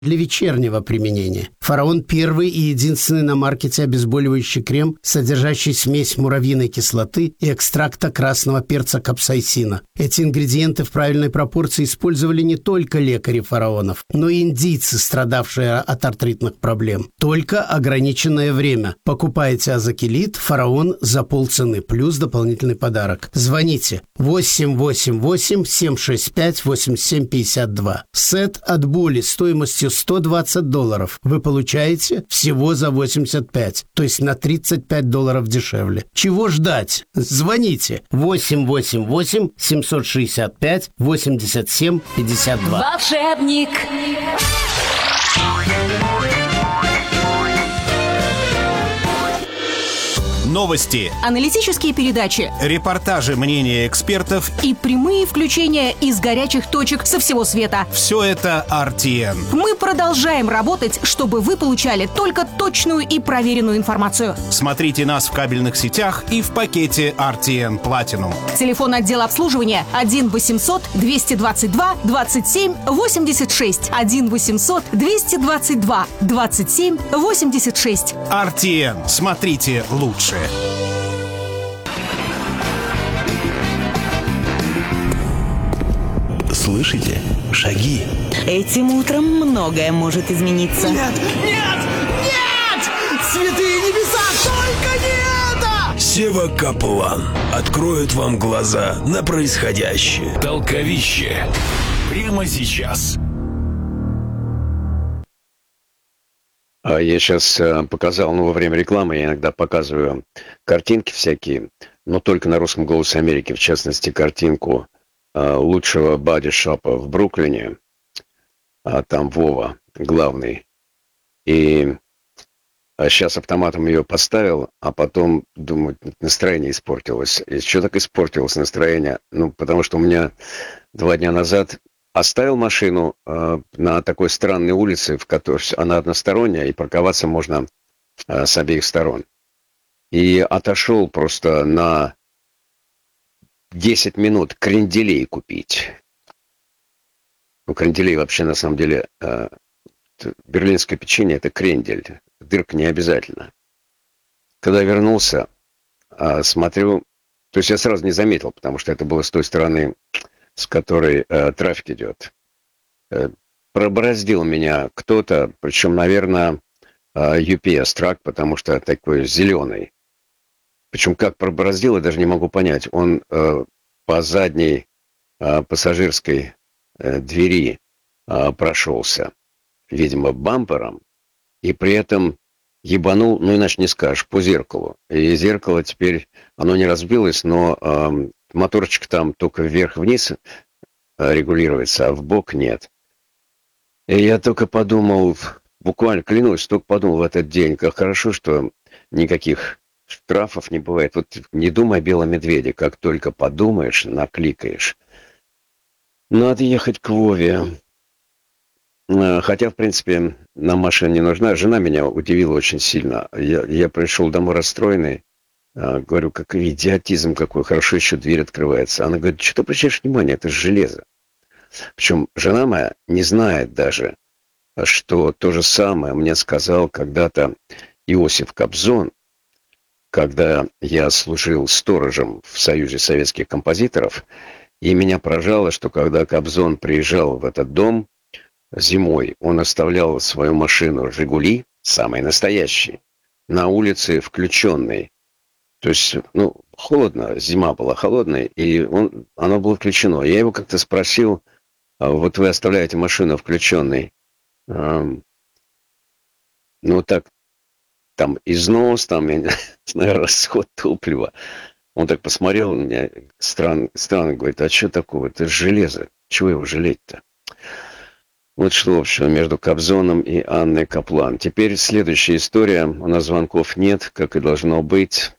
для вечернего применения. Фараон – первый и единственный на маркете обезболивающий крем, содержащий смесь муравьиной кислоты и экстракта красного перца капсаицина. Эти ингредиенты в правильной пропорции использовали не только лекари фараонов, но и индийцы, страдавшие от артритных проблем. Только ограниченное время. Покупайте азокилит «Фараон» за полцены, плюс дополнительный подарок. Звоните 888-765-8752. Сет от боли стоимостью $120 вы получаете всего за 85, то есть на $35 дешевле. Чего ждать? Звоните 888-765-8752. Волшебник. Новости, Аналитические передачи репортажи, мнения экспертов. и прямые включения из горячих точек со всего света. Все это RTN. Мы продолжаем работать, чтобы вы получали только точную и проверенную информацию. Смотрите нас в кабельных сетях и в пакете RTN Platinum. Телефон отдела обслуживания 1-800-222-27-86. 1-800-222-27-86. RTN. Смотрите лучше. Слышите? Шаги. Этим утром многое может измениться. Нет! Нет! Нет! Святые небеса, только не это! Сева Каплан откроет вам глаза на происходящее. Толковище. Прямо сейчас. Я сейчас показал, во время рекламы я иногда показываю картинки всякие, но только на русском «Голосе Америки», в частности, картинку лучшего бодишопа в Бруклине. Там Вова главный. И сейчас автоматом ее поставил, а потом, думаю, настроение испортилось. И что так испортилось настроение? Потому что у меня 2 дня назад оставил машину на такой странной улице, в которой она односторонняя, и парковаться можно с обеих сторон. И отошел просто на 10 минут кренделей купить. Кренделей вообще, на самом деле, берлинское печенье – это крендель. Дырка не обязательно. Когда вернулся, смотрю, то есть я сразу не заметил, потому что это было с той стороны, с которой трафик идет. Пробороздил меня кто-то, причем, наверное, UPS-трак, потому что такой зеленый. Причем как пробороздил, я даже не могу понять. Он по задней пассажирской двери прошелся, видимо, бампером, и при этом ебанул, иначе не скажешь, по зеркалу. И зеркало теперь, оно не разбилось, но моторчик там только вверх-вниз регулируется, а вбок нет. И я только подумал, буквально клянусь, только подумал в этот день, как хорошо, что никаких штрафов не бывает. Вот не думай о белом медведе, как только подумаешь, накликаешь. Надо ехать к Вове. Хотя, в принципе, нам машина не нужна. Жена меня удивила очень сильно. Я пришел домой расстроенный. Говорю, какой идиотизм какой. Хорошо еще дверь открывается. Она говорит, что ты обращаешь внимание, это же железо. Причем жена моя не знает даже, что то же самое мне сказал когда-то Иосиф Кобзон, когда я служил сторожем в Союзе советских композиторов. И меня поражало, что когда Кобзон приезжал в этот дом зимой, он оставлял свою машину «Жигули», самый настоящий, на улице включенной. То есть, холодно, зима была холодная, и оно было включено. Я его как-то спросил, вот вы оставляете машину включенной, так, там износ, там, я не знаю, расход топлива. Он так посмотрел на меня, странно говорит, а что такого? Это железо, чего его жалеть-то? Вот что общего между Кобзоном и Анной Каплан. Теперь следующая история. У нас звонков нет, как и должно быть.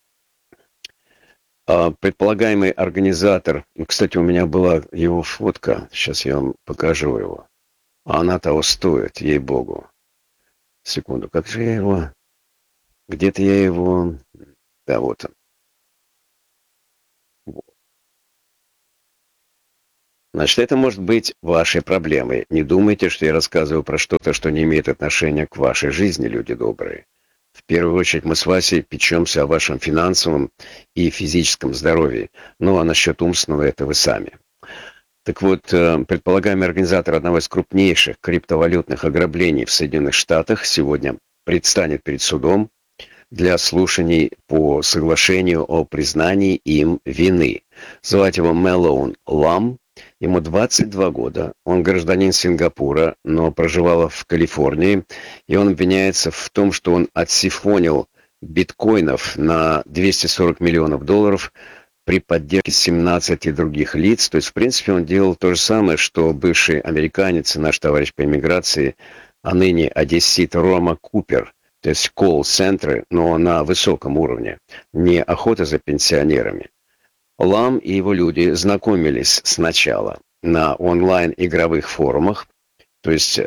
Предполагаемый организатор, кстати, у меня была его фотка, сейчас я вам покажу его. Она того стоит, ей-богу. Секунду, как же я его... Где-то я его... Да, вот он. Значит, это может быть вашей проблемой. Не думайте, что я рассказываю про что-то, что не имеет отношения к вашей жизни, люди добрые. В первую очередь мы с Васей печемся о вашем финансовом и физическом здоровье. Ну, а насчет умственного это вы сами. Так вот, предполагаемый организатор одного из крупнейших криптовалютных ограблений в Соединенных Штатах сегодня предстанет перед судом для слушаний по соглашению о признании им вины. Звать его Мэлоун Лам. Ему 22 года, он гражданин Сингапура, но проживал в Калифорнии, и он обвиняется в том, что он отсифонил биткоинов на $240 миллионов при поддержке 17 других лиц. То есть, в принципе, он делал то же самое, что бывший американец, наш товарищ по иммиграции, а ныне одессит Рома Купер, то есть колл-центры, но на высоком уровне, не охота за пенсионерами. Лам и его люди знакомились сначала на онлайн-игровых форумах, то есть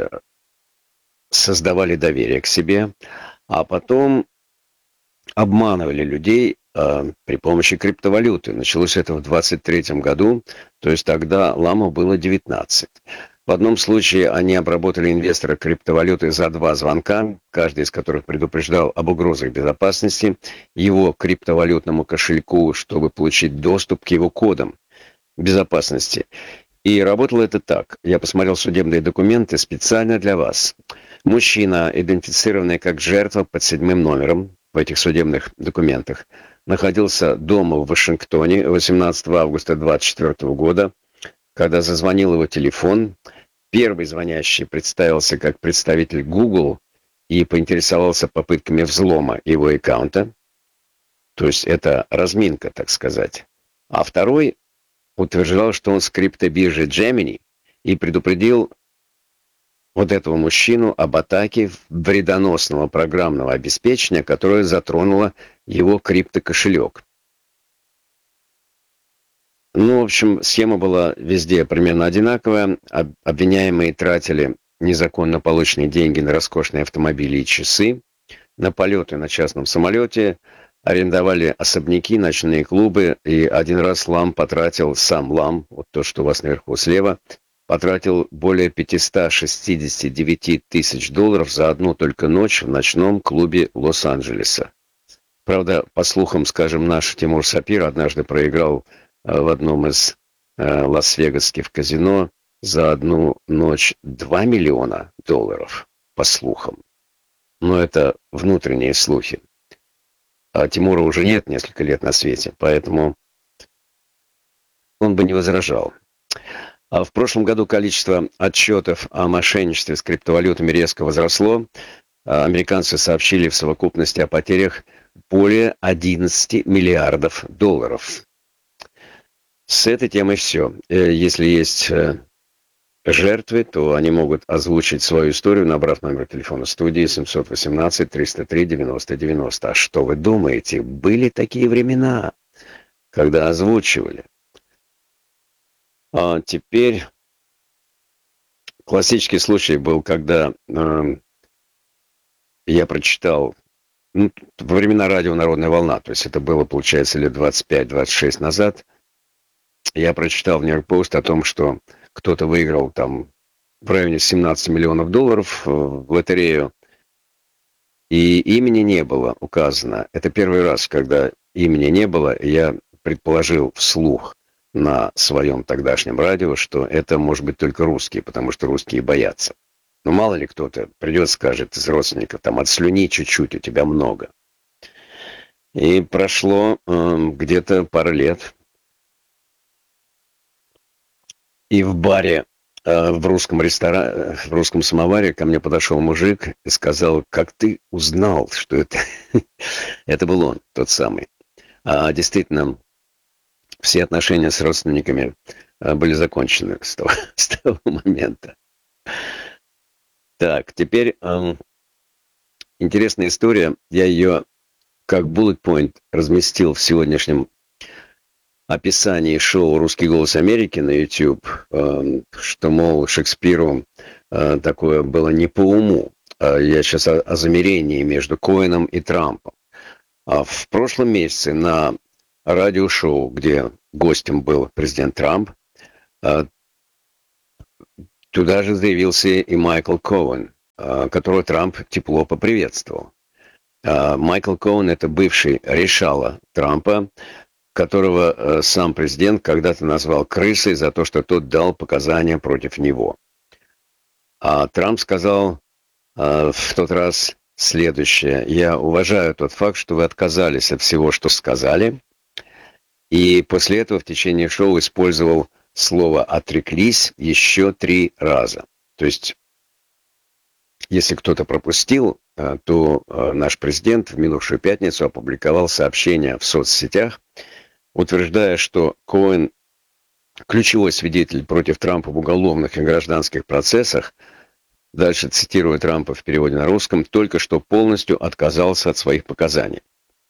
создавали доверие к себе, а потом обманывали людей при помощи криптовалюты. Началось это в 23 году, то есть тогда Ламу было 19. В одном случае они обработали инвестора криптовалюты за 2 звонка, каждый из которых предупреждал об угрозах безопасности, его криптовалютному кошельку, чтобы получить доступ к его кодам безопасности. И работало это так. Я посмотрел судебные документы специально для вас. Мужчина, идентифицированный как жертва под 7 номером в этих судебных документах, находился дома в Вашингтоне 18 августа 2024 года, когда зазвонил его телефон. Первый звонящий представился как представитель Google и поинтересовался попытками взлома его аккаунта. То есть это разминка, так сказать. А второй утверждал, что он с криптобиржи Gemini и предупредил вот этого мужчину об атаке вредоносного программного обеспечения, которое затронуло его криптокошелек. Ну, в общем, схема была везде примерно одинаковая. Обвиняемые тратили незаконно полученные деньги на роскошные автомобили и часы, на полеты на частном самолете, арендовали особняки, ночные клубы, и один раз Лам потратил, сам Лам, вот то, что у вас наверху слева, потратил более $569 тысяч за одну только ночь в ночном клубе Лос-Анджелеса. Правда, по слухам, скажем, наш Тимур Сапир однажды проиграл в одном из лас-вегасских казино за одну ночь $2 миллиона, по слухам. Но это внутренние слухи. А Тимура уже нет несколько лет на свете, поэтому он бы не возражал. А в прошлом году количество отчетов о мошенничестве с криптовалютами резко возросло. Американцы сообщили в совокупности о потерях более $11 миллиардов. С этой темой все. Если есть жертвы, то они могут озвучить свою историю, набрав номер телефона студии 718-303-90-90. А что вы думаете, были такие времена, когда озвучивали? А теперь классический случай был, когда я прочитал во времена радио «Народная волна», то есть это было, получается, лет 25-26 назад, я прочитал в Нью-Йорк Пост о том, что кто-то выиграл там в районе $17 миллионов в лотерею, и имени не было указано. Это первый раз, когда имени не было, и я предположил вслух на своем тогдашнем радио, что это может быть только русские, потому что русские боятся. Но мало ли кто-то придет, скажет из родственников, там отслюни чуть-чуть, у тебя много. И прошло где-то пару лет. И в баре, в русском ресторане, в русском самоваре ко мне подошел мужик и сказал: как ты узнал, что это... Это был он, тот самый. А действительно, все отношения с родственниками были закончены с того момента. Так, теперь интересная история. Я ее как bullet point разместил в сегодняшнем описании шоу «Русский голос Америки» на YouTube, что, мол, Шекспиру такое было не по уму. Я сейчас о замирении между Коэном и Трампом. В прошлом месяце на радиошоу, где гостем был президент Трамп, Туда же заявился и Майкл Коуэн, которого Трамп тепло поприветствовал. Майкл Коуэн – это бывший решала Трампа, которого сам президент когда-то назвал крысой за то, что тот дал показания против него. А Трамп сказал в тот раз следующее: «Я уважаю тот факт, что вы отказались от всего, что сказали». И после этого в течение шоу использовал слово «отреклись» еще 3 раза. То есть, если кто-то пропустил, то наш президент в минувшую пятницу опубликовал сообщение в соцсетях, утверждая, что Коэн, ключевой свидетель против Трампа в уголовных и гражданских процессах, дальше цитируя Трампа в переводе на русском, только что полностью отказался от своих показаний.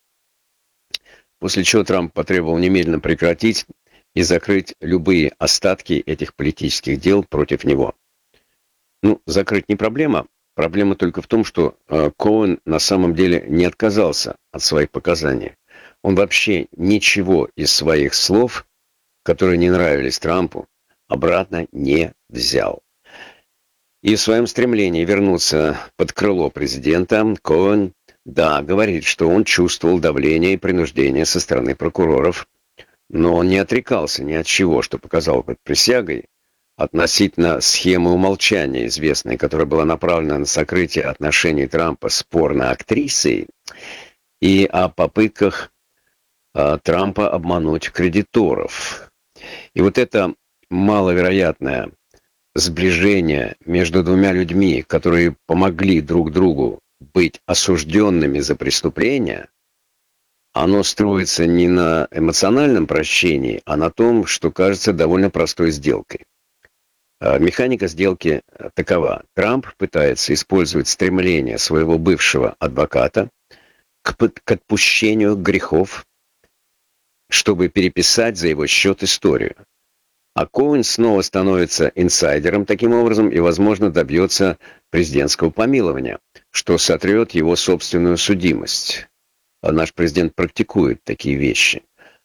После чего Трамп потребовал немедленно прекратить и закрыть любые остатки этих политических дел против него. Закрыть не проблема. Проблема только в том, что Коэн на самом деле не отказался от своих показаний. Он вообще ничего из своих слов, которые не нравились Трампу, обратно не взял. И в своем стремлении вернуться под крыло президента Коэн, говорит, что он чувствовал давление и принуждение со стороны прокуроров, но он не отрекался ни от чего, что показал под присягой, относительно схемы умолчания известной, которая была направлена на сокрытие отношений Трампа с порноактрисой, и о попытках Трампа обмануть кредиторов. И вот это маловероятное сближение между двумя людьми, которые помогли друг другу быть осужденными за преступления, оно строится не на эмоциональном прощении, а на том, что кажется довольно простой сделкой. Механика сделки такова. Трамп пытается использовать стремление своего бывшего адвоката к отпущению грехов, чтобы переписать за его счет историю. А Коэн снова становится инсайдером таким образом и, возможно, добьется президентского помилования, что сотрет его собственную судимость. А наш президент практикует такие вещи.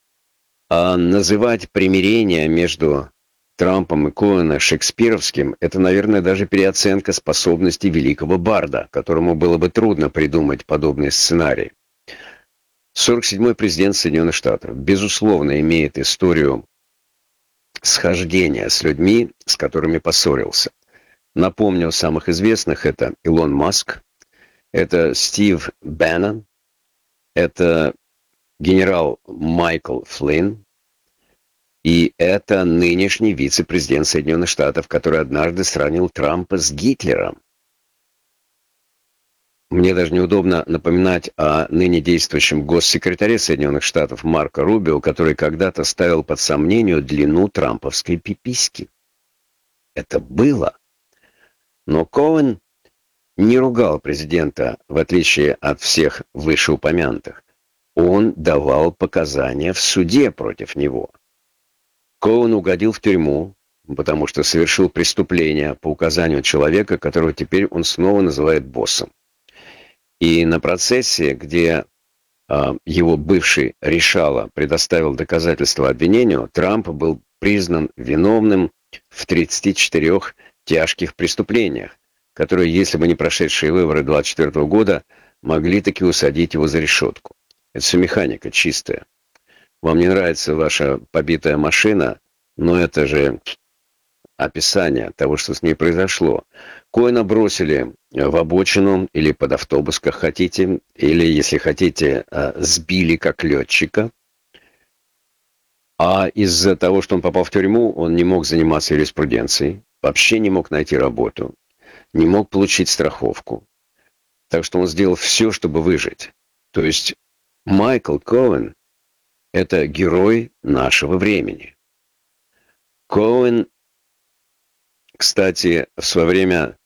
А называть примирение между Трампом и Коэна шекспировским — это, наверное, даже переоценка способностей великого барда, которому было бы трудно придумать подобный сценарий. 47-й президент Соединенных Штатов, безусловно, имеет историю схождения с людьми, с которыми поссорился. Напомню, самых известных — это Илон Маск, это Стив Беннон, это генерал Майкл Флинн, и это нынешний вице-президент Соединенных Штатов, который однажды сравнил Трампа с Гитлером. Мне даже неудобно напоминать о ныне действующем госсекретаре Соединенных Штатов Марко Рубио, который когда-то ставил под сомнение длину трамповской пиписьки. Это было. Но Коэн не ругал президента, в отличие от всех вышеупомянутых. Он давал показания в суде против него. Коэн угодил в тюрьму, потому что совершил преступление по указанию человека, которого теперь он снова называет боссом. И на процессе, где его бывший решала предоставил доказательства обвинению, Трамп был признан виновным в 34 тяжких преступлениях, которые, если бы не прошедшие выборы 24 года, могли таки усадить его за решетку. Это все механика чистая. Вам не нравится ваша побитая машина, но это же описание того, что с ней произошло. Коэна бросили в обочину или под автобус, как хотите, или, если хотите, сбили как летчика. А из-за того, что он попал в тюрьму, он не мог заниматься юриспруденцией, вообще не мог найти работу, не мог получить страховку. Так что он сделал все, чтобы выжить. То есть Майкл Коэн — это герой нашего времени. Коэн, кстати, в свое время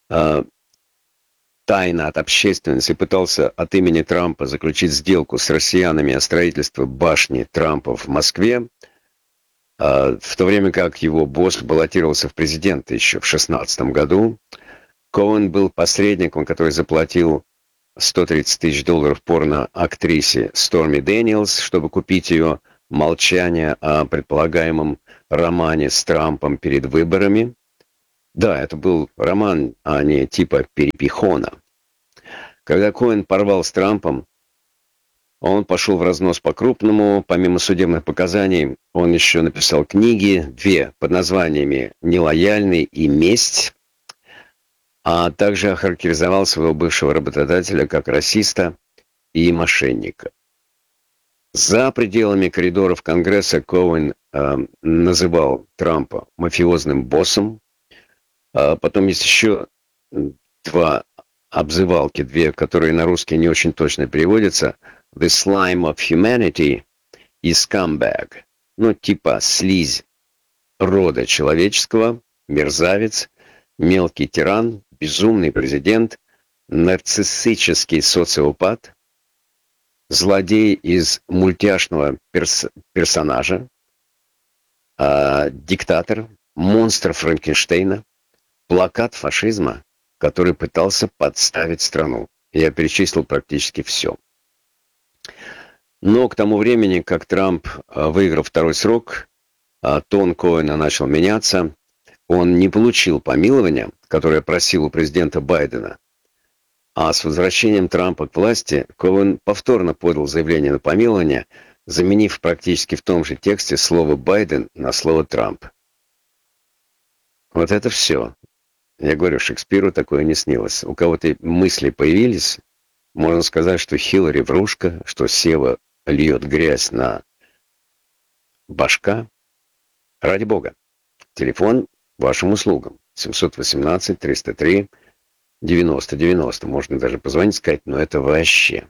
тайно от общественности пытался от имени Трампа заключить сделку с россиянами о строительстве башни Трампа в Москве, в то время как его босс баллотировался в президенты еще в 2016 году. Коэн был посредником, который заплатил $130 тысяч порно-актрисе Сторми Дэниелс, чтобы купить ее молчание о предполагаемом романе с Трампом перед выборами. Да, это был роман, а не типа перепихона. Когда Коэн порвал с Трампом, он пошел в разнос по-крупному. Помимо судебных показаний, он еще написал книги, 2 под названиями «Нелояльный» и «Месть», а также охарактеризовал своего бывшего работодателя как расиста и мошенника. За пределами коридоров Конгресса Коэн называл Трампа мафиозным боссом. Потом есть еще 2 обзывалки, 2, которые на русский не очень точно переводятся. The slime of humanity и scumbag. Ну, типа слизь рода человеческого, мерзавец, мелкий тиран, безумный президент, нарциссический социопат, злодей из мультяшного персонажа, диктатор, монстр Франкенштейна, плакат фашизма, который пытался подставить страну. Я перечислил практически все. Но к тому времени, как Трамп выиграл 2-й срок, тон Коэна начал меняться. Он не получил помилования, которое просил у президента Байдена. А с возвращением Трампа к власти Коэн повторно подал заявление на помилование, заменив практически в том же тексте слово «Байден» на слово «Трамп». Вот это все. Я говорю, Шекспиру такое не снилось. У кого-то мысли появились, можно сказать, что Хиллари врушка, что Сева льет грязь на башка. Ради бога. Телефон вашим услугам. 718-303-90-90. Можно даже позвонить, сказать, но это вообще.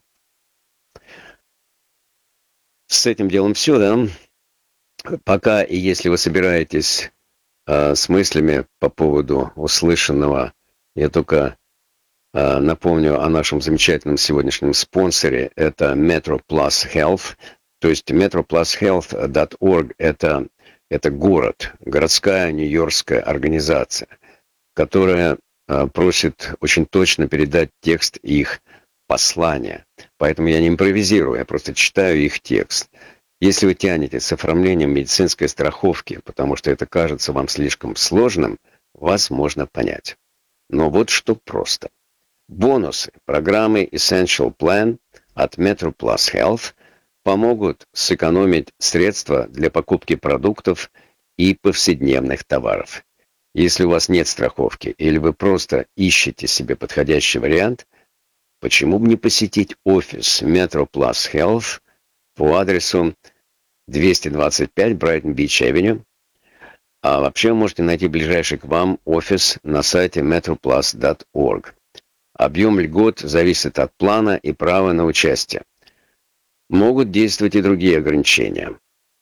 С этим делом все, да? Пока и если вы собираетесь с мыслями по поводу услышанного, я только напомню о нашем замечательном сегодняшнем спонсоре. Это Metro Plus Health. То есть metroplushealth.org это город, городская нью-йоркская организация, которая просит очень точно передать текст их послания. Поэтому я не импровизирую, я просто читаю их текст. Если вы тянете с оформлением медицинской страховки, потому что это кажется вам слишком сложным, вас можно понять. Но вот что просто. Бонусы программы Essential Plan от Metro Plus Health помогут сэкономить средства для покупки продуктов и повседневных товаров. Если у вас нет страховки или вы просто ищете себе подходящий вариант, почему бы не посетить офис Metro Plus Health по адресу 225 Brighton Beach Avenue. А вообще вы можете найти ближайший к вам офис на сайте metroplus.org. Объем льгот зависит от плана и права на участие. Могут действовать и другие ограничения.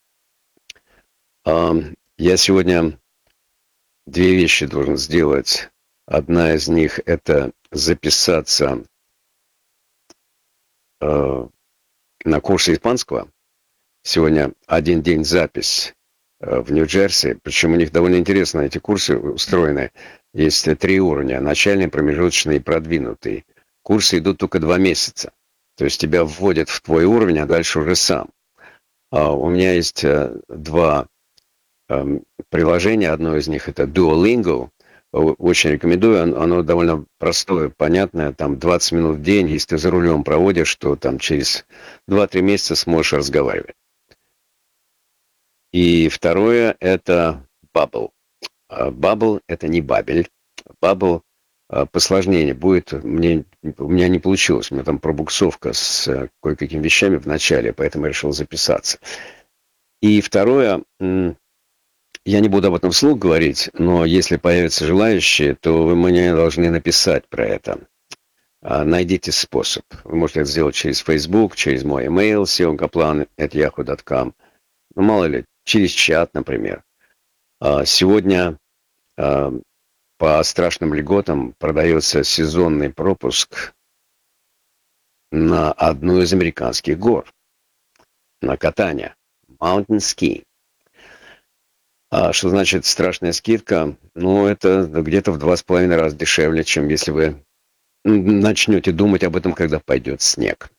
Я сегодня 2 вещи должен сделать. Одна из них – это записаться на курсы испанского. Сегодня 1 день запись в Нью-Джерси. Причем у них довольно интересно эти курсы устроены. Есть 3 уровня. Начальный, промежуточный и продвинутый. Курсы идут только 2 месяца. То есть тебя вводят в твой уровень, а дальше уже сам. У меня есть 2 приложения. Одно из них это Duolingo. Очень рекомендую. Оно довольно простое, понятное. Там 20 минут в день. Если ты за рулем проводишь, то там через 2-3 месяца сможешь разговаривать. И второе это Bubble. Bubble это не Бабель. Bubble посложнее будет. У меня не получилось. У меня там пробуксовка с кое-какими вещами в начале, поэтому я решил записаться. И второе, я не буду об этом вслух говорить, но если появятся желающие, то вы мне должны написать про это. Найдите способ. Вы можете это сделать через Facebook, через мой email seokaplan@yahoo.com. Ну, мало ли, через чат, например. Сегодня по страшным льготам продается сезонный пропуск на одну из американских гор. На катание. Mountain Ski. Что значит страшная скидка? Ну, это где-то в 2,5 раза дешевле, чем если вы начнете думать об этом, когда пойдет снег.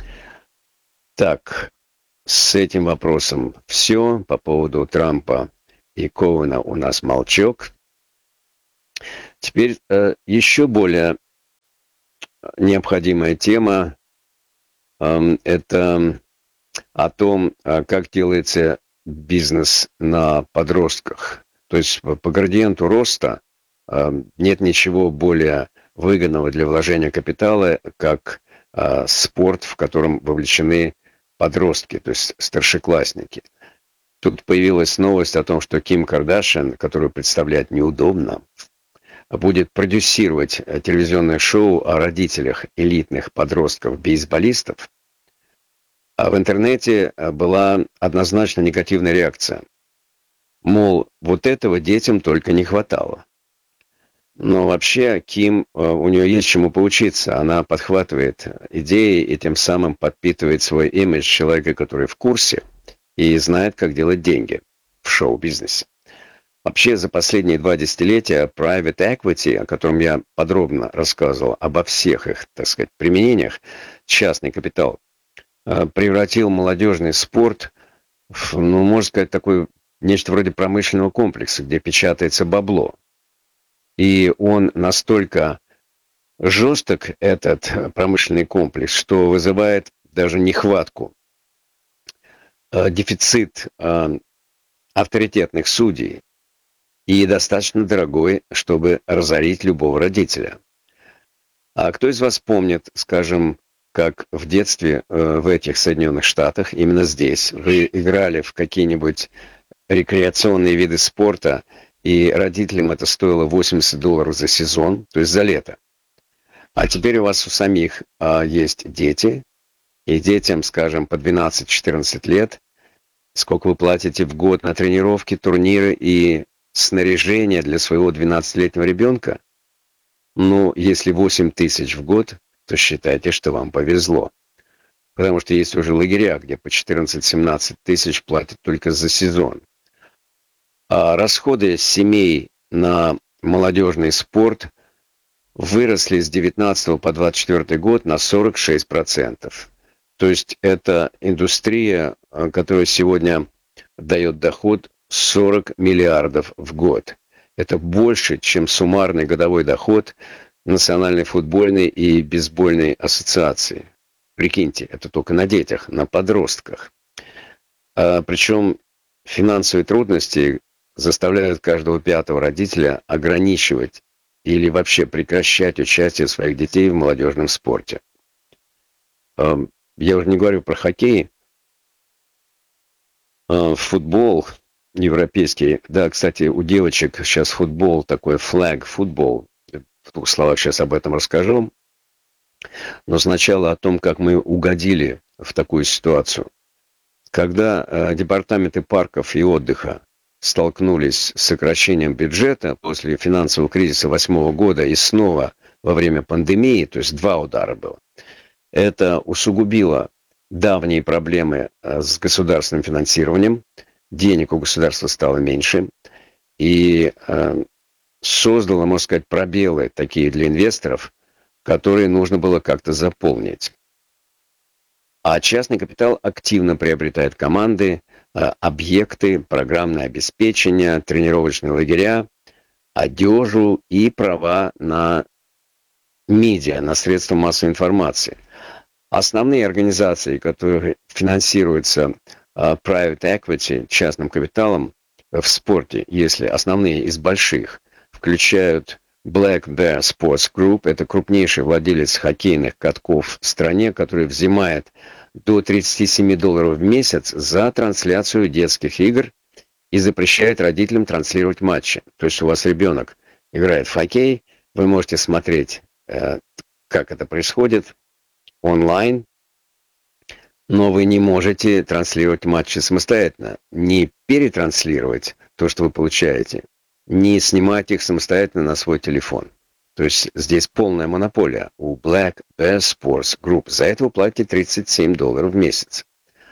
Так, с этим вопросом все. По поводу Трампа и Коэна у нас молчок. Теперь еще более необходимая тема это о том, как делается бизнес на подростках. То есть по градиенту роста нет ничего более выгодного для вложения капитала, как спорт, в котором вовлечены подростки, то есть старшеклассники. Тут появилась новость о том, что Ким Кардашьян, которую представлять неудобно, будет продюсировать телевизионное шоу о родителях элитных подростков-бейсболистов. А в интернете была однозначно негативная реакция. Мол, вот этого детям только не хватало. Но вообще Ким, у нее есть чему поучиться. Она подхватывает идеи и тем самым подпитывает свой имидж человека, который в курсе и знает, как делать деньги в шоу-бизнесе. Вообще за последние 2 десятилетия private equity, о котором я подробно рассказывал, обо всех их, так сказать, применениях, частный капитал, превратил молодежный спорт в, можно сказать, такой нечто вроде промышленного комплекса, где печатается бабло. И он настолько жесток, этот промышленный комплекс, что вызывает даже нехватку, дефицит авторитетных судей и достаточно дорогой, чтобы разорить любого родителя. А кто из вас помнит, скажем, как в детстве в этих Соединенных Штатах, именно здесь, вы играли в какие-нибудь рекреационные виды спорта, и родителям это стоило $80 за сезон, то есть за лето. А теперь у вас у самих есть дети, и детям, скажем, по 12-14 лет, сколько вы платите в год на тренировки, турниры и снаряжение для своего 12-летнего ребенка? Ну, если 8 тысяч в год, то считайте, что вам повезло. Потому что есть уже лагеря, где по 14-17 тысяч платят только за сезон. А расходы семей на молодежный спорт выросли с 19 по 24 год на 46%. То есть это индустрия, которая сегодня дает доход 40 миллиардов в год. Это больше, чем суммарный годовой доход Национальной футбольной и бейсбольной ассоциации. Прикиньте, это только на детях, на подростках. Причем финансовые трудности заставляют каждого 5-го родителя ограничивать или вообще прекращать участие своих детей в молодежном спорте. Я уже не говорю про хоккей, футбол европейский. Да, кстати, у девочек сейчас футбол такой, флэг-футбол. В 2 словах сейчас об этом расскажу. Но сначала о том, как мы угодили в такую ситуацию. Когда департаменты парков и отдыха столкнулись с сокращением бюджета после финансового кризиса 2008 года и снова во время пандемии, то есть 2 удара было, это усугубило давние проблемы с государственным финансированием, денег у государства стало меньше, и создало, можно сказать, пробелы такие для инвесторов, которые нужно было как-то заполнить. А частный капитал активно приобретает команды, объекты, программное обеспечение, тренировочные лагеря, одежду и права на медиа, на средства массовой информации. Основные организации, которые финансируются private equity, частным капиталом в спорте, если основные из больших, включают Black Bear Sports Group, это крупнейший владелец хоккейных катков в стране, который взимает до $37 в месяц за трансляцию детских игр и запрещает родителям транслировать матчи. То есть у вас ребенок играет в хоккей, вы можете смотреть, как это происходит, онлайн, но вы не можете транслировать матчи самостоятельно, не перетранслировать то, что вы получаете, не снимать их самостоятельно на свой телефон. То есть здесь полная монополия у Black Bear Sports Group. За это вы платите $37 в месяц.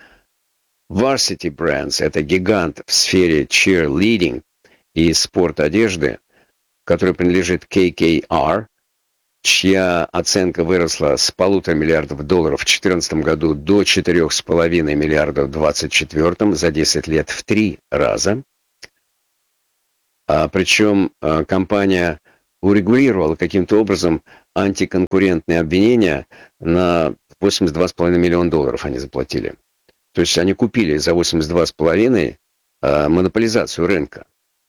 Varsity Brands – это гигант в сфере cheerleading и спорт одежды, который принадлежит KKR, чья оценка выросла с $1,5 миллиарда в 2014 году до $4,5 миллиарда в 2024, за 10 лет в 3 раза. Причем компания урегулировала каким-то образом антиконкурентные обвинения на $82,5 миллиона они заплатили. То есть они купили за 82,5 монополизацию рынка.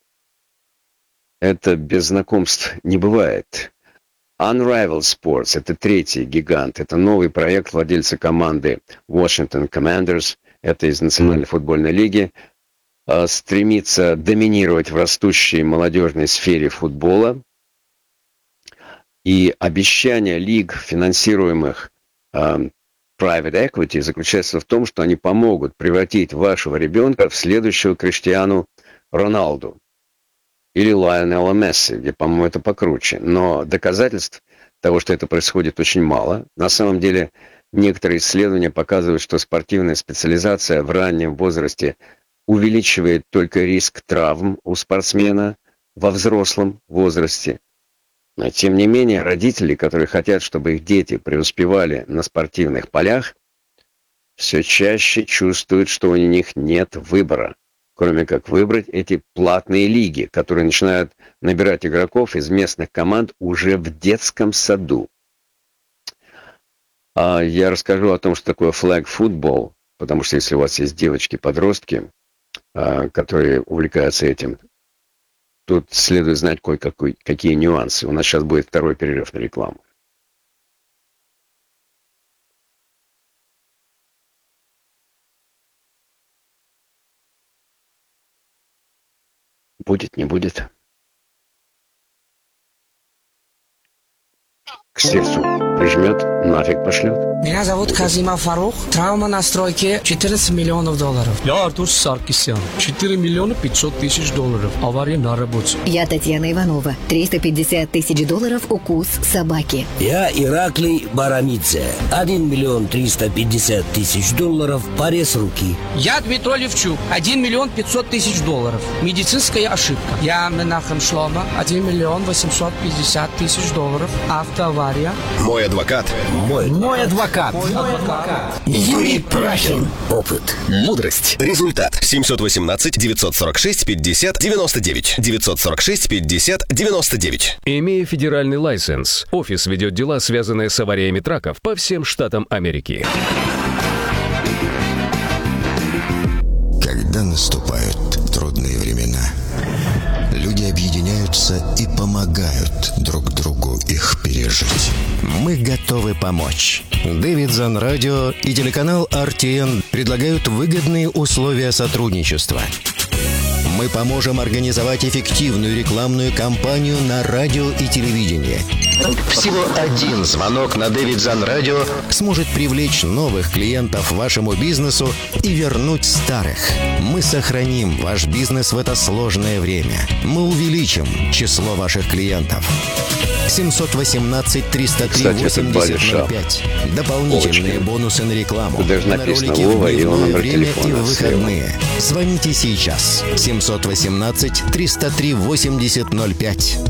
Это без знакомств не бывает. Unrivaled Sports — это третий гигант. Это новый проект владельца команды Washington Commanders. Это из Национальной футбольной лиги. Стремится доминировать в растущей молодежной сфере футбола. И обещание лиг, финансируемых private equity, заключается в том, что они помогут превратить вашего ребенка в следующего Криштиану Роналду или Лайонела Месси, где, по-моему, это покруче. Но доказательств того, что это происходит, очень мало. На самом деле, некоторые исследования показывают, что спортивная специализация в раннем возрасте увеличивает только риск травм у спортсмена во взрослом возрасте. Но, тем не менее, родители, которые хотят, чтобы их дети преуспевали на спортивных полях, все чаще чувствуют, что у них нет выбора, кроме как выбрать эти платные лиги, которые начинают набирать игроков из местных команд уже в детском саду. Я расскажу о том, что такое флэг-футбол, потому что если у вас есть девочки-подростки, которые увлекаются этим, тут следует знать кое-какие нюансы. У нас сейчас будет второй перерыв на рекламу. Будет, не будет. К сердцу прижмет, нафиг пошлет. Меня зовут Казима Фарух. Травма на стройке $14 миллионов. Я Артур Саркисян. $4 миллиона 500 тысяч. Авария на работе. Я Татьяна Иванова. $350 тысяч укус собаки. Я Ираклий Барамидзе. $1 миллион 350 тысяч порез руки. Я Дмитрий Левчук. $1 миллион 500 тысяч. Медицинская ошибка. Я Менахем Шлома. $1 миллион 850 тысяч. Автоавария. Мой адвокат. Мой адвокат. Юрий Прахин. Опыт. Мудрость. Результат. 718-946-50-99. 946-50-99. Имея федеральный лайсенс, офис ведет дела, связанные с авариями траков по всем штатам Америки. Когда наступают трудные времена, люди объединяются и помогают друг другу их пережить. Мы готовы помочь. Дэвидсон Радио и телеканал RTN предлагают выгодные условия сотрудничества. Мы поможем организовать эффективную рекламную кампанию на радио и телевидении. Всего один звонок на Дэвидсон Радио сможет привлечь новых клиентов вашему бизнесу и вернуть старых. Мы сохраним ваш бизнес в это сложное время. Мы увеличим число ваших клиентов. 718-303-8005. Дополнительные бонусы на рекламу. Даже написано Вова и его номер телефона. И в выходные. Звоните сейчас. 718-303-8005.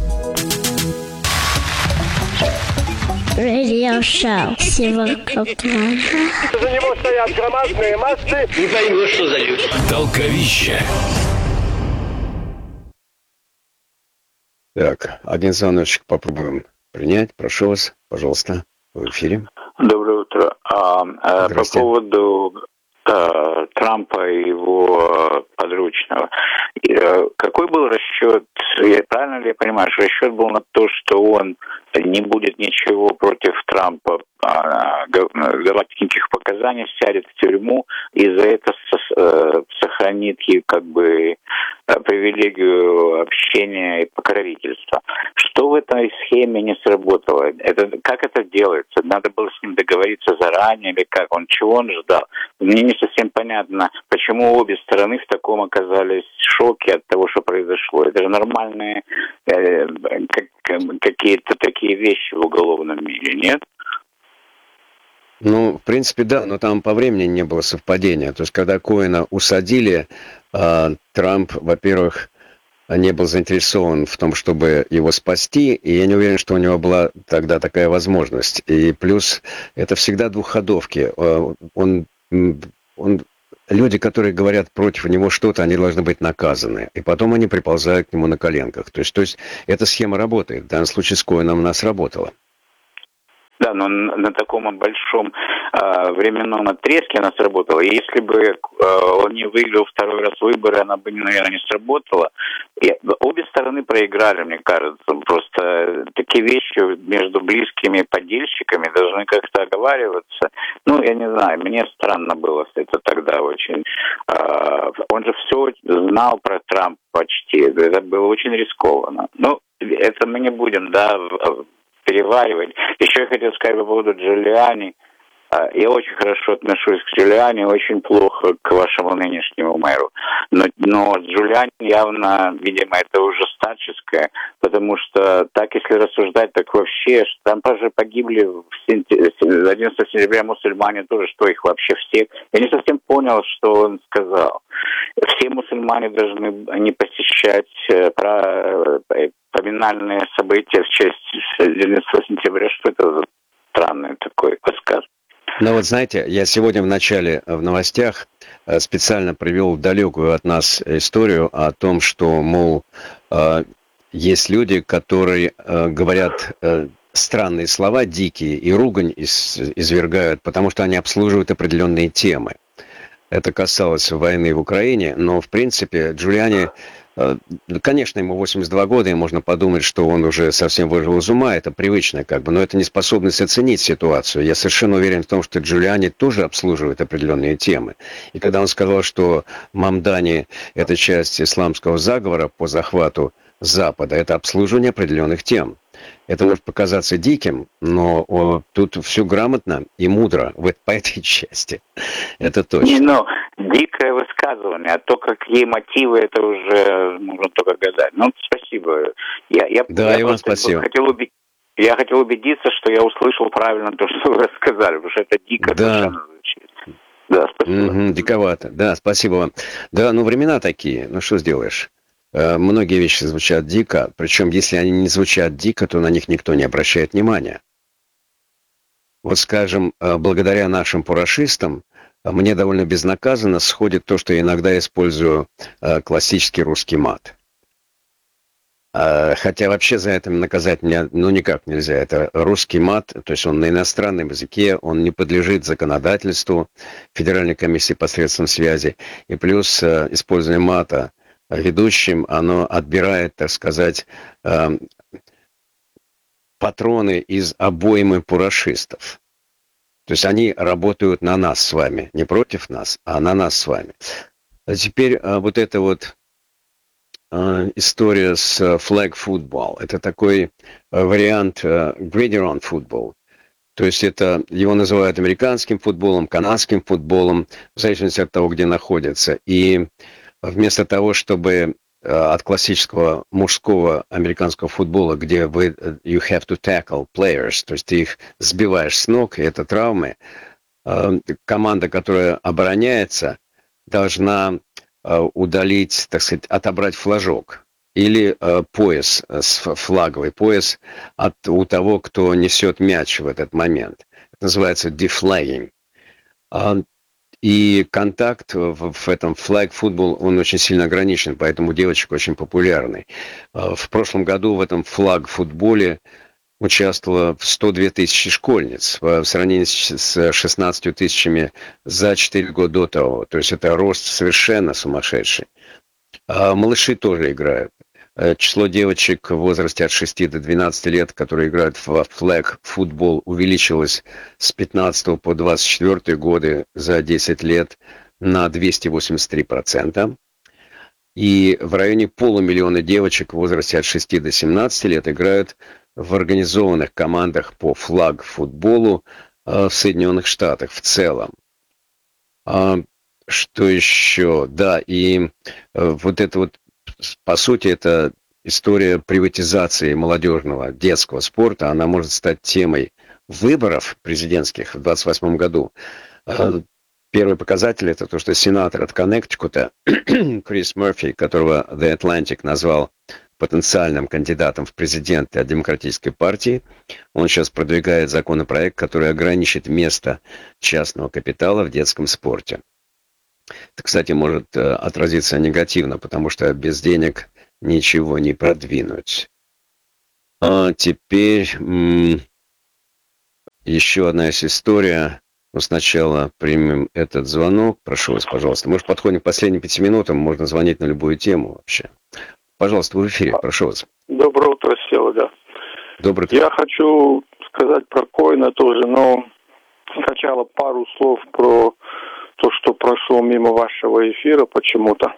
Радиошоу. Сегодня за него стоят громадные массы. Не поймешь, что за люди. Толковище. Так, один звоночек попробуем принять. Прошу вас, пожалуйста, в эфире. Доброе утро. По поводу Трампа и его подручного. Какой был расчет? Правильно ли я понимаю, что расчет был на то, что он не будет ничего против Трампа, давать никаких показаний, сядет в тюрьму и за это сохранит ей как бы привилегию общения и покровительства. Что в этой схеме не сработало? Как это делается? Надо было с ним договориться заранее или как? Чего он ждал? Мне не совсем понятно, почему обе стороны в таком оказались в шоке от того, что произошло. Это же нормальные какие-то такие вещи в уголовном мире, нет? Ну, в принципе, да, но там по времени не было совпадения. То есть, когда Коэна усадили, Трамп, во-первых, не был заинтересован в том, чтобы его спасти, и я не уверен, что у него была тогда такая возможность. И плюс, это всегда двухходовки. Он люди, которые говорят против него что-то, они должны быть наказаны. И потом они приползают к нему на коленках. То есть эта схема работает. В данном случае с Коэном она сработала. Да, но на таком большом временном отрезке она сработала. И если бы он не выиграл второй раз выборы, она бы, наверное, не сработала. И обе стороны проиграли, мне кажется. Просто такие вещи между близкими подельщиками должны как-то оговариваться. Ну, я не знаю, мне странно было это тогда очень. Он же все знал про Трампа почти. Это было очень рискованно. Ну, это мы не будем, да, переваривать. Еще я хотел сказать по поводу Джулиани. Я очень хорошо отношусь к Джулиани, очень плохо к вашему нынешнему мэру. Но Джулиани явно, видимо, это уже старческое, потому что так, если рассуждать, так вообще, там же погибли 11 сентября мусульмане тоже, что их вообще всех. Я не совсем понял, что он сказал. Все мусульмане должны не посещать поминальные события в честь 11 сентября. Что это за странный такой рассказ? Ну вот знаете, я сегодня в начале в новостях специально привел далекую от нас историю о том, что, мол, есть люди, которые говорят странные слова, дикие, и ругань извергают, потому что они обслуживают определенные темы. Это касалось войны в Украине, но, в принципе, Джулиани, конечно, ему 82 года, и можно подумать, что он уже совсем выжил из ума, это привычно как бы, но это неспособность оценить ситуацию. Я совершенно уверен в том, что Джулиани тоже обслуживает определенные темы. И когда он сказал, что Мамдани – это часть исламского заговора по захвату Запада, это обслуживание определенных тем. Это может показаться диким, но тут все грамотно и мудро по этой части. Это точно. Дикое высказывание, а то, какие мотивы, это уже можно только гадать. Ну, спасибо. Я вам спасибо. Я хотел убедиться, что я услышал правильно то, что вы рассказали, потому что это дико совершенно звучит. Да, спасибо. Диковато. Да, спасибо вам. Да, времена такие, что сделаешь? Многие вещи звучат дико, причем если они не звучат дико, то на них никто не обращает внимания. Вот, скажем, благодаря нашим пурашистам мне довольно безнаказанно сходит то, что я иногда использую классический русский мат. Хотя вообще за это наказать меня никак нельзя. Это русский мат, то есть он на иностранном языке, он не подлежит законодательству Федеральной комиссии посредством связи. И плюс использование мата ведущим, оно отбирает, так сказать, патроны из обоймы пурашистов. То есть они работают на нас с вами, не против нас, а на нас с вами. А теперь вот эта вот история с flag football. Это такой вариант gridiron football. То есть это его называют американским футболом, канадским футболом, в зависимости от того, где находится. И вместо того, чтобы от классического мужского американского футбола, где you have to tackle players, то есть ты их сбиваешь с ног, и это травмы, команда, которая обороняется, должна удалить, так сказать, отобрать флажок или пояс, флаговый пояс у того, кто несет мяч в этот момент. Это называется deflagging. И контакт в этом flag football, он очень сильно ограничен, поэтому девочек очень популярный. В прошлом году в этом флаг-футболе участвовало 102 тысячи школьниц в сравнении с 16 тысячами за 4 года до того. То есть это рост совершенно сумасшедший. Малыши тоже играют. Число девочек в возрасте от 6 до 12 лет, которые играют в флэг-футбол, увеличилось с 15 по 24 годы за 10 лет на 283%. И в районе 500 000 девочек в возрасте от 6 до 17 лет играют в организованных командах по флаг-футболу в Соединенных Штатах в целом. Что еще? Да, и вот это вот, по сути, это история приватизации молодежного детского спорта. Она может стать темой выборов президентских в 2028 году. Первый показатель – это то, что сенатор от Коннектикута Крис Мерфи, которого The Atlantic назвал потенциальным кандидатом в президенты от Демократической партии, он сейчас продвигает законопроект, который ограничит место частного капитала в детском спорте. Это, кстати, может отразиться негативно, потому что без денег ничего не продвинуть. А теперь еще одна есть история. Но сначала примем этот звонок. Прошу вас, пожалуйста. Мы уже подходим к последним 5 минутам. Можно звонить на любую тему вообще. Пожалуйста, вы в эфире. Прошу вас. Доброе утро, Села, да. Доброе утро. Я хочу сказать про Коэна тоже, но сначала пару слов про то, что прошло мимо вашего эфира почему-то.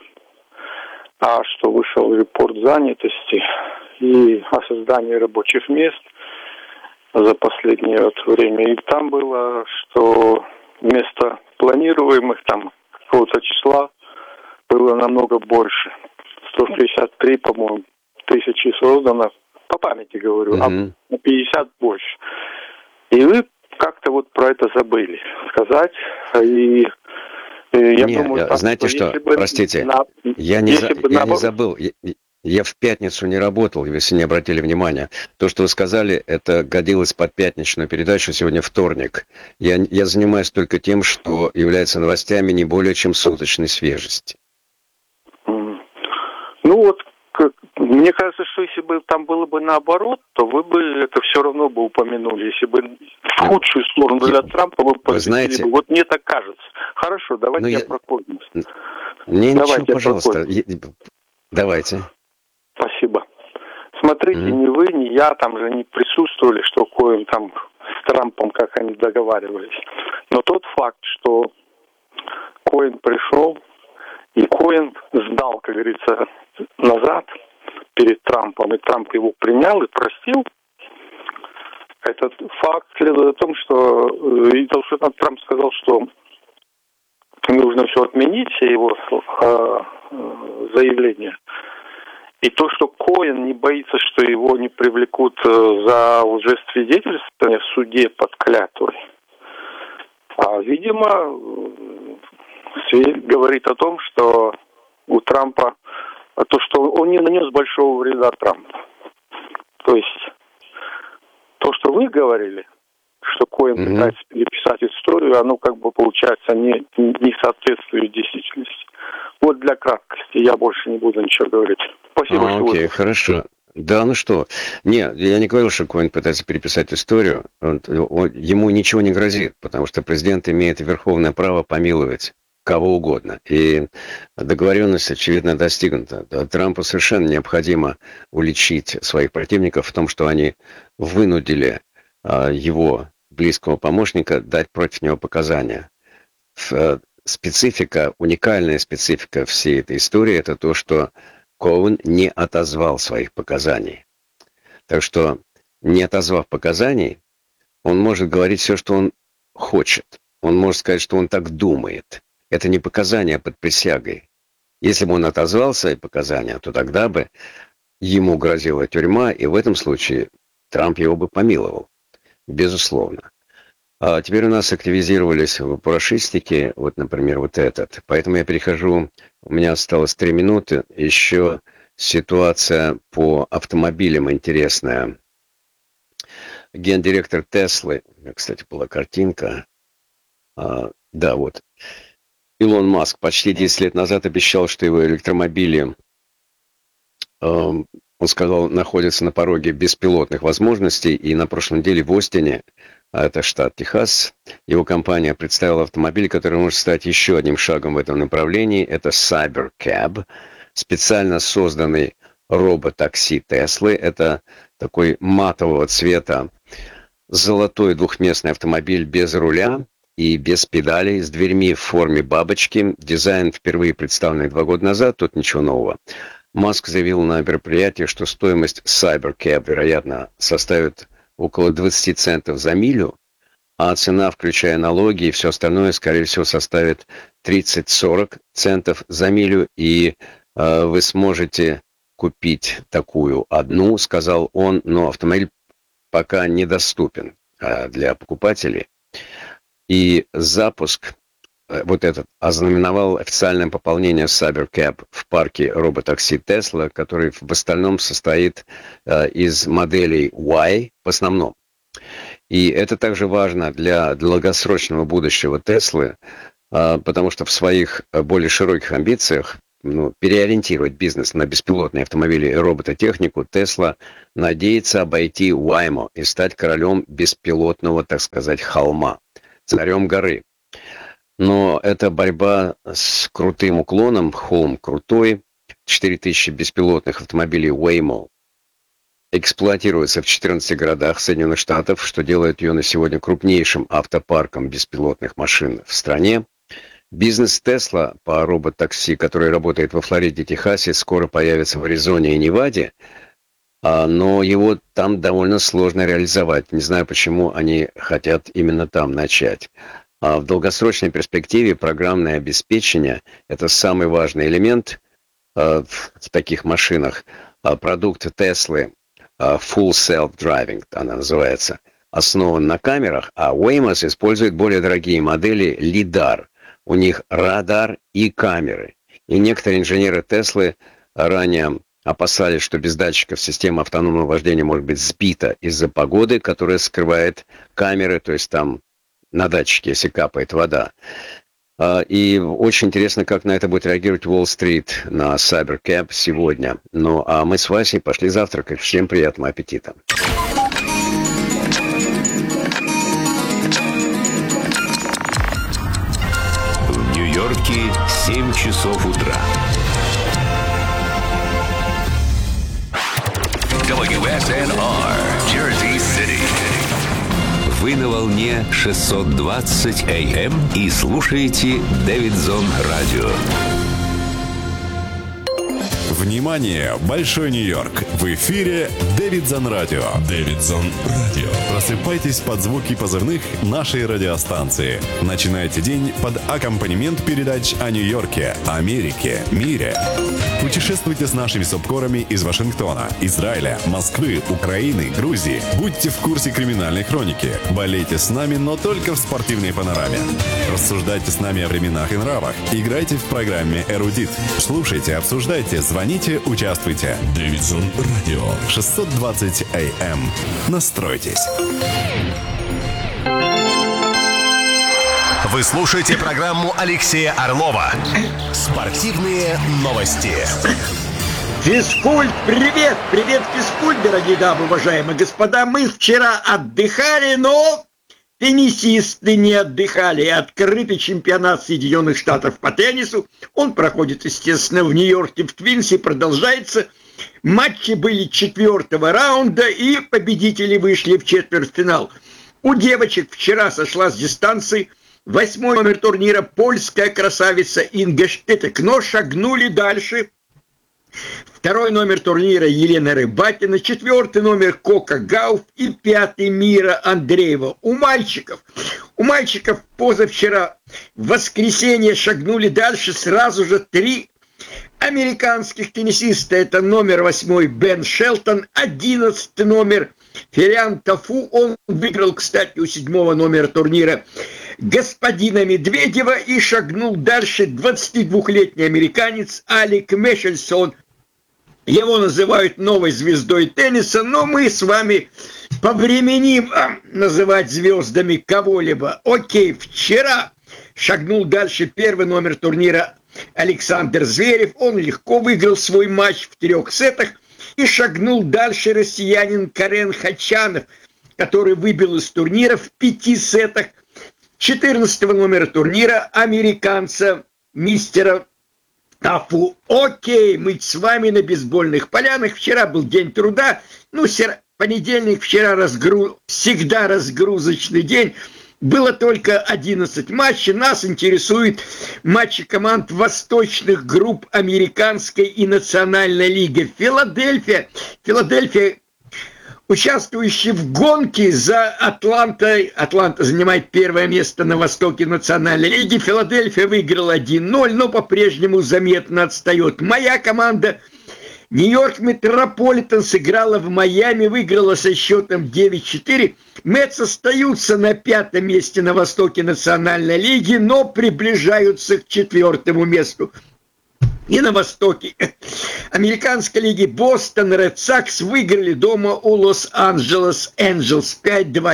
Что вышел репорт занятости и о создании рабочих мест за последнее время. И там было, что вместо планируемых там какого-то числа было намного больше. 163, по-моему, тысячи создано. По памяти говорю, а на 50 больше. И вы как-то вот про это забыли сказать. И я думаю, так, знаете что, простите, я не забыл. Я в пятницу не работал, если не обратили внимания. То, что вы сказали, это годилось под пятничную передачу, сегодня вторник. Я занимаюсь только тем, что является новостями не более чем суточной свежести. Ну вот, мне кажется, что если бы там было бы наоборот, то вы бы это все равно бы упомянули. Если бы в худшую сторону для Трампа вы посвятили бы. Вот мне так кажется. Хорошо, давайте я про Коэна. Ничего, пожалуйста. Давайте. Спасибо. Смотрите, ни вы, ни я там же не присутствовали, что Коэн там с Трампом, как они договаривались. Но тот факт, что Коэн пришел, и Коэн сдал, как говорится, назад перед Трампом, и Трамп его принял и простил, этот факт следует о том, что Трамп сказал, что нужно все отменить, все его заявления. И то, что Коэн не боится, что его не привлекут за лжесвидетельствование в суде под клятвой, видимо, говорит о том, что у Трампа, то, что он не нанес большого вреда Трампу. То есть, то, что вы говорили, что Коэн пытается переписать историю, оно как бы получается не соответствует действительности. Вот для краткости, я больше не буду ничего говорить. Спасибо, окей, хорошо. Да, ну что? Нет, я не говорил, что Коэн пытается переписать историю. Ему ничего не грозит, потому что президент имеет верховное право помиловать кого угодно. И договоренность, очевидно, достигнута. Трампу совершенно необходимо уличить своих противников в том, что они вынудили его близкого помощника дать против него показания. Специфика, уникальная специфика всей этой истории — это то, что Коэн не отозвал своих показаний. Так что, не отозвав показаний, он может говорить все, что он хочет. Он может сказать, что он так думает. Это не показания под присягой. Если бы он отозвал свои показания, то тогда бы ему грозила тюрьма, и в этом случае Трамп его бы помиловал. Безусловно. А теперь у нас активизировались вопрошистики, вот, например, вот этот. Поэтому я перехожу, у меня осталось 3 минуты, еще ситуация по автомобилям интересная. Гендиректор Теслы, у меня, кстати, была картинка, да, вот. Илон Маск почти 10 лет назад обещал, что его электромобили, он сказал, находятся на пороге беспилотных возможностей, и на прошлой неделе в Остине, это штат Техас, его компания представила автомобиль, который может стать еще одним шагом в этом направлении. Это Cybercab, специально созданный робот-такси Теслы. Это такой матового цвета золотой двухместный автомобиль без руля и без педалей, с дверьми в форме бабочки. Дизайн впервые представленный 2 года назад, тут ничего нового. Маск заявил на мероприятии, что стоимость Cybercab, вероятно, составит около 20 центов за милю, а цена, включая налоги и все остальное, скорее всего, составит 30-40 центов за милю, и вы сможете купить такую одну, сказал он, но автомобиль пока недоступен для покупателей. И запуск вот этот ознаменовал официальное пополнение Cybercab в парке роботакси Tesla, который в остальном состоит из моделей Y в основном. И это также важно для долгосрочного будущего Теслы. потому что в своих более широких амбициях переориентировать бизнес на беспилотные автомобили и робототехнику, Tesla надеется обойти Waymo и стать королем беспилотного, так сказать, холма, царем горы. Но это борьба с крутым уклоном, холм крутой, 4000 беспилотных автомобилей Waymo эксплуатируется в 14 городах Соединенных Штатов, что делает ее на сегодня крупнейшим автопарком беспилотных машин в стране. Бизнес Tesla по робот-такси, который работает во Флориде и Техасе, скоро появится в Аризоне и Неваде, но его там довольно сложно реализовать. Не знаю, почему они хотят именно там начать. В долгосрочной перспективе программное обеспечение – это самый важный элемент в таких машинах. Продукт Tesla Full Self-Driving, она называется, основан на камерах, а Waymo использует более дорогие модели LiDAR. У них радар и камеры. И некоторые инженеры Tesla ранее опасались, что без датчиков система автономного вождения может быть сбита из-за погоды, которая скрывает камеры, то есть там на датчике, если капает вода. И очень интересно, как на это будет реагировать Уолл-стрит на CyberCab сегодня. Ну, а мы с Васей пошли завтракать. Всем приятного аппетита. В Нью-Йорке 7 часов утра. WSNR, Jersey City. Вы на волне 620 AM и слушаете Дэвидсон Радио. Внимание, Большой Нью-Йорк! В эфире Дэвидсон Радио. Дэвидсон Радио. Просыпайтесь под звуки позывных нашей радиостанции. Начинайте день под аккомпанемент передач о Нью-Йорке, Америке, мире. Путешествуйте с нашими субкорами из Вашингтона, Израиля, Москвы, Украины, Грузии. Будьте в курсе криминальной хроники. Болейте с нами, но только в спортивной панораме. Рассуждайте с нами о временах и нравах. Играйте в программе «Эрудит». Слушайте, обсуждайте, звоните, участвуйте. Дэвидсон Радио. 620 AM. Настройтесь. Вы слушаете программу Алексея Орлова «Спортивные новости». Физкульт, привет! Привет, физкульт, дорогие дамы, уважаемые господа. Мы вчера отдыхали, но теннисисты не отдыхали. Открытый чемпионат Соединенных Штатов по теннису. Он проходит, естественно, в Нью-Йорке, в Твинсе, продолжается. Матчи были 4-го раунда, и победители вышли в четвертьфинал. У девочек вчера сошла с дистанции 8-й номер турнира польская красавица Инга Штетек, но шагнули дальше. 2-й номер турнира Елена Рыбакина, 4-й номер Кока Гауф и 5-й Мира Андреева. У мальчиков позавчера в воскресенье шагнули дальше сразу же 3 американских теннисиста. Это номер 8 Бен Шелтон, 11 номер Фериан Тафу. Он выиграл, кстати, у 7-го номера турнира господина Медведева и шагнул дальше 22-летний американец Алек Мешельсон. Его называют новой звездой тенниса, но мы с вами повременим называть звездами кого-либо. Окей, вчера шагнул дальше 1-й номер турнира Александр Зверев. Он легко выиграл свой матч в 3 сетах. И шагнул дальше россиянин Карен Хачанов, который выбил из турнира в 5 сетах 14-го номера турнира американца мистера Тафу. Окей, мы с вами на бейсбольных полянах. Вчера был день труда. Понедельник вчера всегда разгрузочный день. Было только 11 матчей. Нас интересуют матчи команд восточных групп Американской и Национальной лиги. Филадельфия, участвующий в гонке за Атлантой. Атланта занимает 1-е место на востоке Национальной лиги. Филадельфия выиграла 1-0, но по-прежнему заметно отстает. Моя команда Нью-Йорк Метрополитен сыграла в Майами, выиграла со счетом 9-4. Мэтс остаются на 5-м месте на востоке Национальной лиги, но приближаются к 4-му месту. И на востоке американской лиги Бостон Ред Сокс выиграли дома у Лос-Анджелес Энджелс 5-2.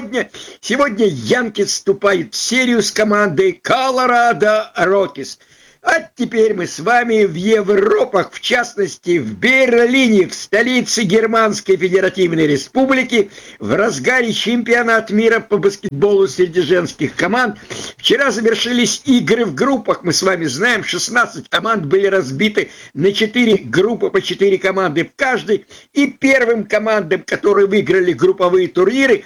Сегодня Янки вступают в серию с командой Колорадо Роккис. А теперь мы с вами в Европах, в частности в Берлине, в столице Германской Федеративной Республики, в разгаре чемпионата мира по баскетболу среди женских команд. Вчера завершились игры в группах. Мы с вами знаем, 16 команд были разбиты на 4 группы по 4 команды в каждой. И первым командам, которые выиграли групповые турниры,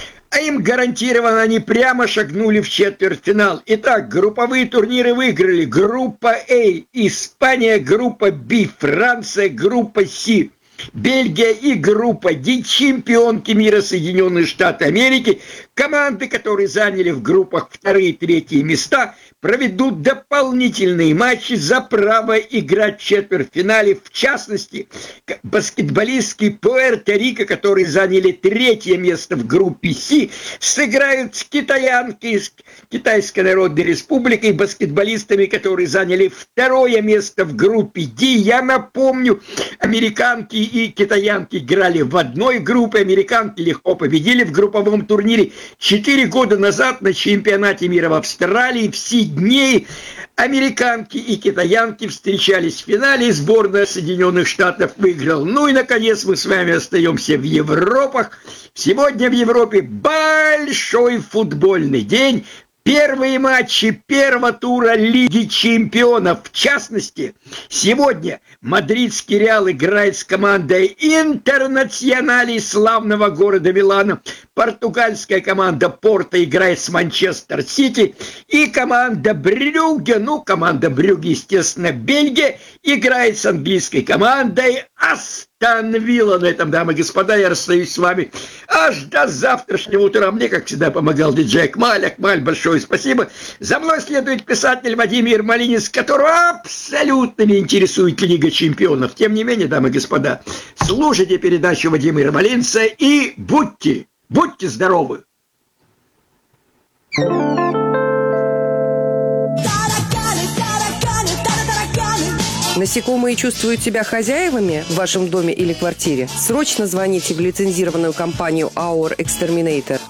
а им гарантированно они прямо шагнули в четвертьфинал. Итак, групповые турниры выиграли группа А, Испания, группа Б, Франция, группа С, Бельгия и группа Д, чемпионки мира Соединенные Штаты Америки. Команды, которые заняли в группах 2-е и 3-е места, проведут дополнительные матчи за право играть в четвертьфинале. В частности, баскетболистки Пуэрто-Рико, которые заняли 3-е место в группе С, сыграют с китаянкой, с Китайской Народной Республикой, баскетболистами, которые заняли 2-е место в группе Д. Я напомню, американки и китаянки играли в одной группе. Американки легко победили в групповом турнире 4 года назад на чемпионате мира в Австралии. В Сиднее американки и китаянки встречались в финале, и сборная Соединенных Штатов выиграла. Ну и, наконец, мы с вами остаемся в Европах. Сегодня в Европе большой футбольный день. Первые матчи первого тура Лиги Чемпионов. В частности, сегодня мадридский Реал играет с командой Интернационале из славного города Милана. Португальская команда Порто играет с Манчестер Сити. И команда Брюгге, команда Брюгге, естественно, Бельгия, играет с английской командой Астон Вилла. На этом, дамы и господа, я расстаюсь с вами аж до завтрашнего утра. Мне, как всегда, помогал диджей Акмаль. Акмаль, большое спасибо. За мной следует писатель Владимир Малинец, которого абсолютно не интересует Лига Чемпионов. Тем не менее, дамы и господа, слушайте передачу Владимира Малинца и будьте здоровы! Насекомые чувствуют себя хозяевами в вашем доме или квартире? Срочно звоните в лицензированную компанию Our Exterminator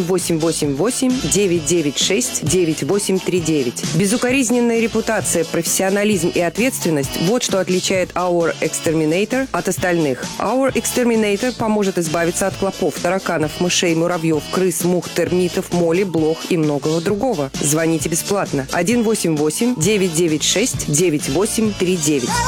1-888-996-9839. Безукоризненная репутация, профессионализм и ответственность – вот что отличает Our Exterminator от остальных. Our Exterminator поможет избавиться от клопов, тараканов, мышей, муравьев, крыс, мух, термитов, моли, блох и многого другого. Звоните бесплатно 1-888-996-9839.